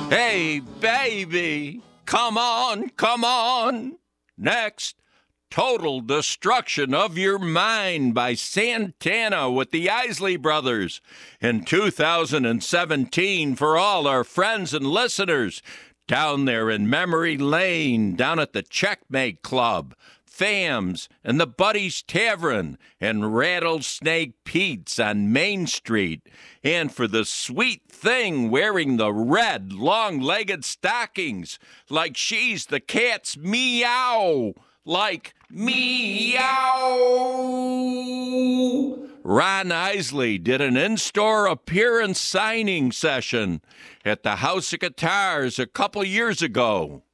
Hey, baby, come on, come on. Next, Total Destruction of Your Mind by Santana with the Isley Brothers. In 2017, for all our friends and listeners, down there in Memory Lane, down at the Checkmate Club, Fams, and the Buddies Tavern, and Rattlesnake Pete's on Main Street. And for the sweet thing wearing the red, long-legged stockings, like she's the cat's meow, like meow. Ron Isley did an in-store appearance signing session at the House of Guitars a couple years ago.